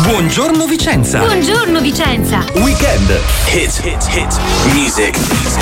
Buongiorno Vicenza. Buongiorno Vicenza. Weekend. Hit music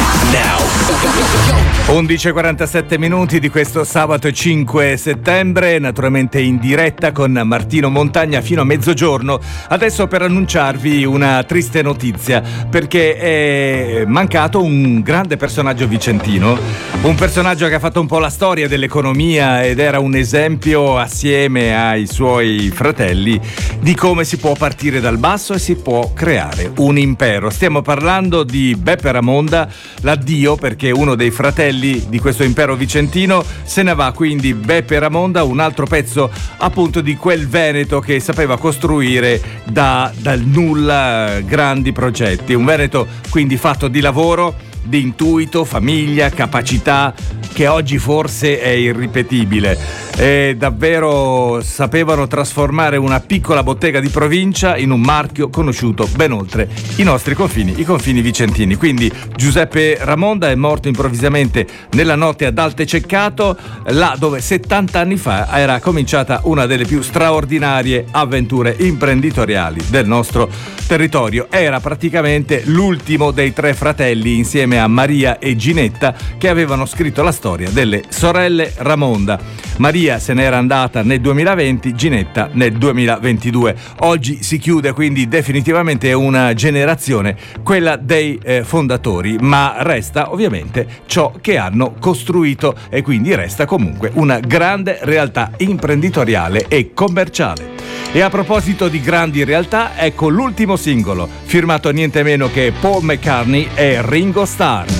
now. 11:47 minuti di questo sabato 5 settembre, naturalmente in diretta con Martino Montagna fino a mezzogiorno. Adesso per annunciarvi una triste notizia, perché è mancato un grande personaggio vicentino, un personaggio che ha fatto un po' la storia dell'economia ed era un esempio assieme ai suoi fratelli di come si può partire dal basso e si può creare un impero. Stiamo parlando di Beppe Ramonda, l'addio, perché uno dei fratelli di questo impero vicentino se ne va, quindi Beppe Ramonda, un altro pezzo appunto di quel Veneto che sapeva costruire dal nulla grandi progetti, un Veneto quindi fatto di lavoro, di intuito, famiglia, capacità, che oggi forse è irripetibile. E davvero sapevano trasformare una piccola bottega di provincia in un marchio conosciuto ben oltre i nostri confini, i confini vicentini. Quindi Giuseppe Ramonda è morto improvvisamente nella notte ad Altececcato, là dove 70 anni fa era cominciata una delle più straordinarie avventure imprenditoriali del nostro territorio. Era praticamente l'ultimo dei tre fratelli, insieme a Maria e Ginetta, che avevano scritto la storia delle sorelle Ramonda. Maria se n'era andata nel 2020, Ginetta nel 2022. Oggi si chiude quindi definitivamente una generazione, quella dei fondatori, ma resta ovviamente ciò che hanno costruito e quindi resta comunque una grande realtà imprenditoriale e commerciale. E a proposito di grandi realtà, ecco l'ultimo singolo, firmato niente meno che Paul McCartney e Ringo Starr.